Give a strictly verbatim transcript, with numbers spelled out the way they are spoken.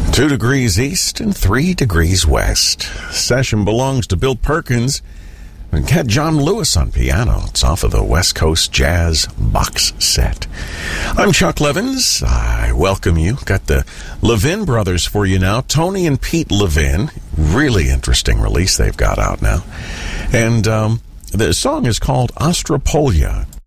Two degrees east and three degrees west. Session belongs to Bill Perkins and had John Lewis on piano. It's off of the West Coast Jazz box set. I'm Chuck Levins. I welcome you. Got the Levin brothers for you now. Tony and Pete Levin. Really interesting release they've got out now. And um, the song is called Ostropolia.